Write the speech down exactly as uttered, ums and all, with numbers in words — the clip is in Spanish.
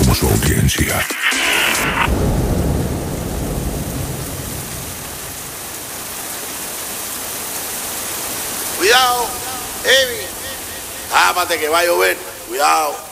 Agradecemos su audiencia. Cuidado, Emi. Tápate que va a llover. Cuidado.